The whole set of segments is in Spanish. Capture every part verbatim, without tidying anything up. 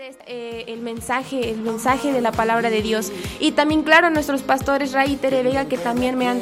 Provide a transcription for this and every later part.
Eh, el mensaje, el mensaje de la palabra de Dios. Y también, claro, nuestros pastores Ray y Tere Vega, que también me han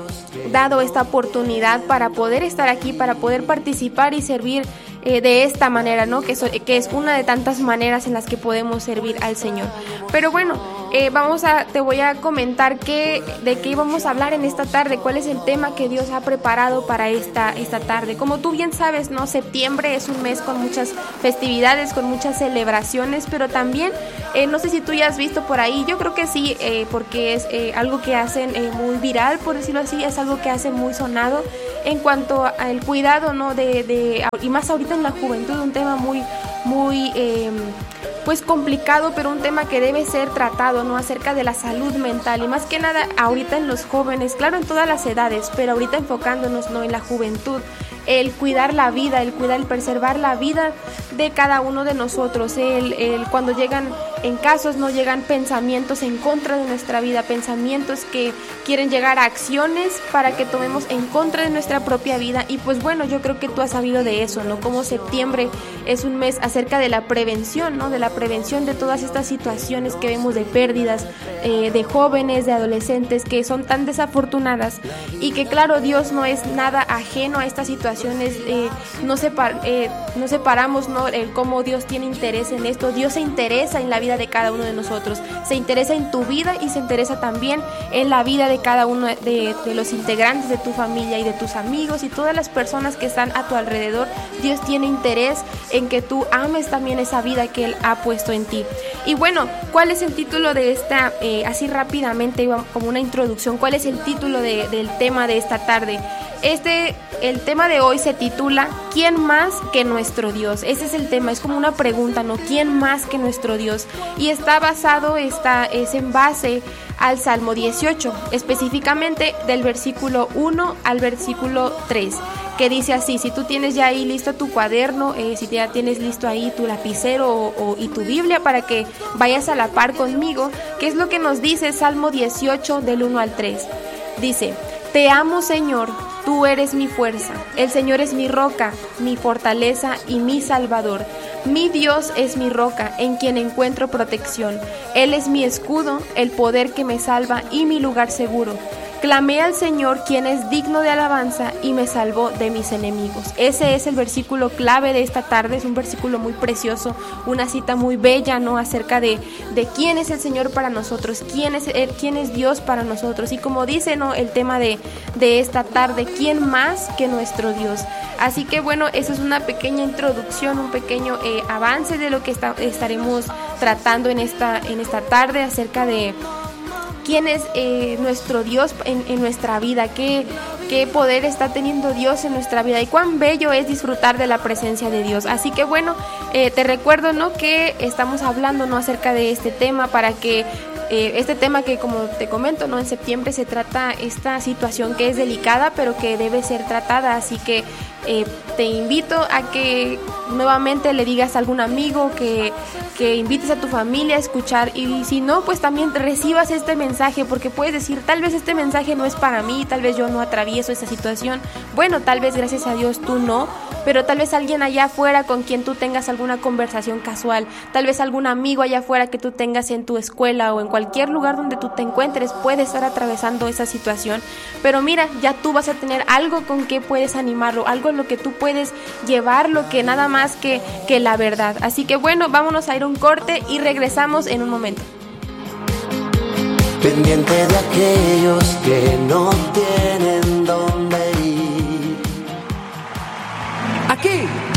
dado esta oportunidad para poder estar aquí, para poder participar y servir eh, de esta manera, ¿no? Que, so, que es una de tantas maneras en las que podemos servir al Señor. Pero bueno, eh, vamos a, te voy a comentar qué, de qué vamos a hablar en esta tarde, cuál es el tema que Dios ha preparado para esta, esta tarde. Como tú bien sabes, ¿no? Septiembre es un mes con muchas festividades, con muchas celebraciones, pero también, eh, no sé si tú ya has visto por ahí, yo creo que sí, eh, porque es eh, algo que hacen eh, muy viral, por decirlo así, es algo que hacen muy sonado en cuanto al cuidado, ¿no? De, de, y más ahorita en la juventud, un tema muy, muy... Eh, pues complicado, pero un tema que debe ser tratado, ¿no? Acerca de la salud mental y más que nada ahorita en los jóvenes, claro, en todas las edades, pero ahorita enfocándonos, ¿no? En la juventud, el cuidar la vida, el cuidar, el preservar la vida de cada uno de nosotros, el, el cuando llegan en casos, no llegan pensamientos en contra de nuestra vida, pensamientos que quieren llegar a acciones para que tomemos en contra de nuestra propia vida. Y pues bueno, yo creo que tú has sabido de eso, ¿no? Como septiembre es un mes acerca de la prevención, ¿no? De la prevención de todas estas situaciones que vemos de pérdidas eh, de jóvenes, de adolescentes que son tan desafortunadas y que claro, Dios no es nada ajeno a estas situaciones, eh, no, separ, eh, no separamos, ¿no? El cómo Dios tiene interés en esto. Dios se interesa en la vida de cada uno de nosotros, se interesa en tu vida y se interesa también en la vida de cada uno de, de los integrantes de tu familia y de tus amigos y todas las personas que están a tu alrededor. Dios tiene interés en que tú ames también esa vida que Él ha puesto en ti. Y bueno, ¿cuál es el título de esta, eh, así rápidamente, como una introducción, cuál es el título de, del tema de esta tarde? Este, el tema de hoy se titula ¿Quién más que nuestro Dios? Ese es el tema, es como una pregunta, ¿no? ¿Quién más que nuestro Dios? Y está basado, está, es en base al Salmo dieciocho, específicamente del versículo uno al versículo tres, que dice así. Si tú tienes ya ahí listo tu cuaderno, eh, si ya tienes listo ahí tu lapicero o, o, y tu Biblia para que vayas a la par conmigo, ¿qué es lo que nos dice Salmo dieciocho del uno al tres? Dice: Te amo, Señor, tú eres mi fuerza, el Señor es mi roca, mi fortaleza y mi salvador. Mi Dios es mi roca, en quien encuentro protección. Él es mi escudo, el poder que me salva y mi lugar seguro. Clamé al Señor, quien es digno de alabanza, y me salvó de mis enemigos. Ese es el versículo clave de esta tarde, es un versículo muy precioso, una cita muy bella, ¿no? Acerca de, de quién es el Señor para nosotros, quién es, quién es Dios para nosotros. Y como dice, ¿no? El tema de, de esta tarde, ¿quién más que nuestro Dios? Así que bueno, esa es una pequeña introducción, un pequeño eh, avance de lo que está, estaremos tratando en esta, en esta tarde acerca de quién es eh, nuestro Dios en, en nuestra vida, qué, qué poder está teniendo Dios en nuestra vida y cuán bello es disfrutar de la presencia de Dios. Así que bueno, eh, te recuerdo, ¿no? que estamos hablando, ¿no? acerca de este tema para que eh, este tema que, como te comento, ¿no? en septiembre se trata esta situación que es delicada pero que debe ser tratada. Así que Eh, te invito a que nuevamente le digas a algún amigo, que, que invites a tu familia a escuchar, y si no, pues también recibas este mensaje, porque puedes decir, tal vez este mensaje no es para mí, tal vez yo no atravieso esa situación. Bueno, tal vez gracias a Dios tú no, pero tal vez alguien allá afuera con quien tú tengas alguna conversación casual, tal vez algún amigo allá afuera que tú tengas en tu escuela o en cualquier lugar donde tú te encuentres puede estar atravesando esa situación. Pero mira, ya tú vas a tener algo con que puedes animarlo, algo en lo que tú puedes llevarlo, que nada más que, que la verdad. Así que bueno, vámonos a ir a un corte y regresamos en un momento. Pendiente de aquellos que no tienen dónde ir. Aquí